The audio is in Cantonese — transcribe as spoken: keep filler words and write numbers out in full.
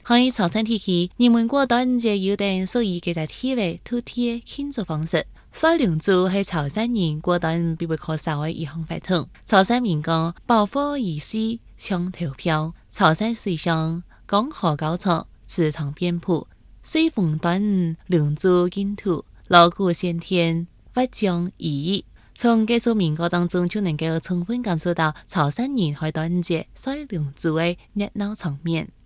喺潮汕地區，人們過端午節有定屬於佢哋體為土地嘅慶祝方式。賽龍舟係潮汕人過端午必不可少嘅一項活動。潮汕民講爆火儀式搶投票，潮汕水上江河高潮，池塘遍佈，水風端午龍舟競渡，鑼鼓喧天，劃槳揖。從這首民歌當中就能夠充分感受到潮汕人喺端午節賽龍舟嘅熱鬧場面。